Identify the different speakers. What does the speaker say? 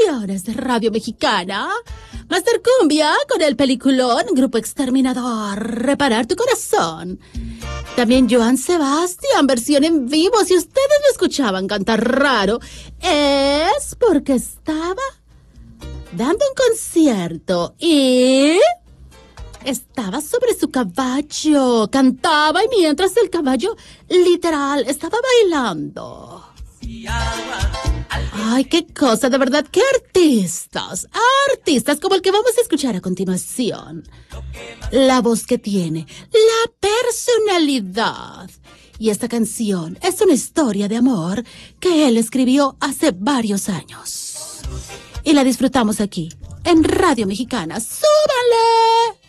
Speaker 1: Producciones de Radio Mexicana. Master Cumbia con el peliculón Grupo Exterminador, Reparar tu Corazón. También Joan Sebastián, versión en vivo. Si ustedes lo escuchaban cantar raro, es porque estaba dando un concierto y estaba sobre su caballo. Cantaba y mientras el caballo literal estaba bailando. Ay, qué cosa, de verdad, qué artistas. Artistas como el que vamos a escuchar a continuación. La voz que tiene, la personalidad. Y esta canción es una historia de amor que él escribió hace varios años. Y la disfrutamos aquí, en Radio Mexicana. ¡Súbanle!